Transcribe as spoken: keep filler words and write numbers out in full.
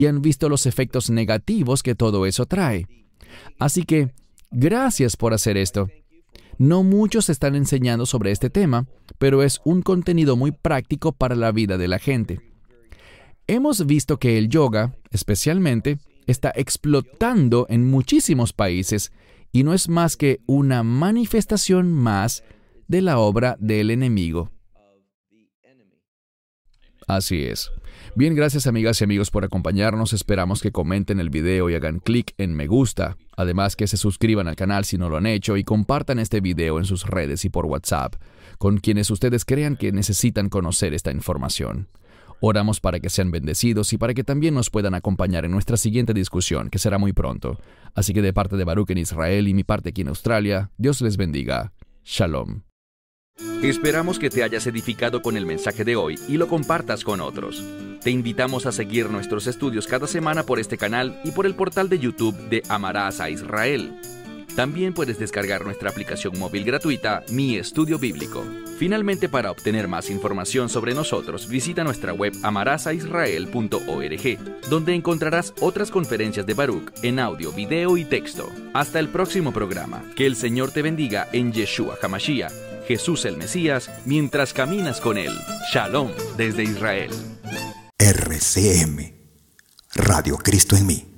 y han visto los efectos negativos que todo eso trae. Así que, gracias por hacer esto. No muchos están enseñando sobre este tema, pero es un contenido muy práctico para la vida de la gente. Hemos visto que el yoga, especialmente, está explotando en muchísimos países y no es más que una manifestación más de la obra del enemigo. Así es. Bien, gracias amigas y amigos por acompañarnos. Esperamos que comenten el video y hagan clic en me gusta. Además que se suscriban al canal si no lo han hecho y compartan este video en sus redes y por WhatsApp con quienes ustedes crean que necesitan conocer esta información. Oramos para que sean bendecidos y para que también nos puedan acompañar en nuestra siguiente discusión, que será muy pronto. Así que de parte de Baruch en Israel y mi parte aquí en Australia, Dios les bendiga. Shalom. Esperamos que te hayas edificado con el mensaje de hoy y lo compartas con otros. Te invitamos a seguir nuestros estudios cada semana por este canal y por el portal de YouTube de Amarás a Israel. También puedes descargar nuestra aplicación móvil gratuita, Mi Estudio Bíblico. Finalmente, para obtener más información sobre nosotros, visita nuestra web amarás a israel punto org, donde encontrarás otras conferencias de Baruch en audio, video y texto. Hasta el próximo programa. Que el Señor te bendiga en Yeshua HaMashiach, Jesús el Mesías, mientras caminas con Él. Shalom desde Israel. R C M, Radio Cristo en mí.